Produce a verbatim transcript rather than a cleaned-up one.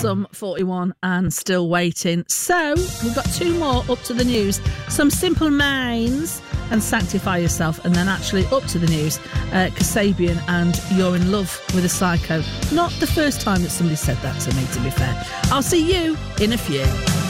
Sum forty-one and Still Waiting. So we've got two more up to the news. Some Simple Minds and Sanctify Yourself, and then actually up to the news, uh, Kasabian and You're in Love with a Psycho. Not the first time that somebody said that to me, to be fair. I'll see you in a few.